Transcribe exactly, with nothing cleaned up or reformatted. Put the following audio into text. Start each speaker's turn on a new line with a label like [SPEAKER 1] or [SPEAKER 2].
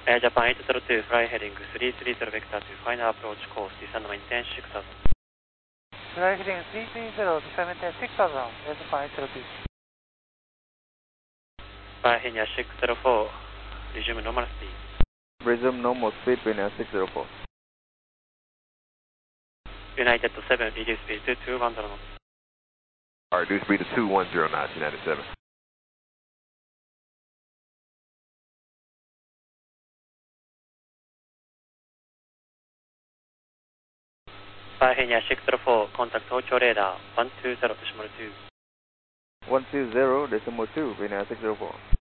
[SPEAKER 1] Air Japan eight zero two, fly heading three three zero vector to final approach course, descend maintain six thousand.
[SPEAKER 2] Fly heading three three zero, descend maintain six thousand, Air Japan eight zero two.
[SPEAKER 1] Fly heading six zero four, resume normal speed.
[SPEAKER 3] Resume normal speed, Vinyasa six zero four.
[SPEAKER 1] United seven, reduce speed to two one zero knots.
[SPEAKER 4] Alright, reduce speed to two one zero knots, United seven.
[SPEAKER 1] Fly heading six zero four, contact Tokyo radar one two zero decimal two.
[SPEAKER 3] one two zero decimal two, Vinyasa six zero four.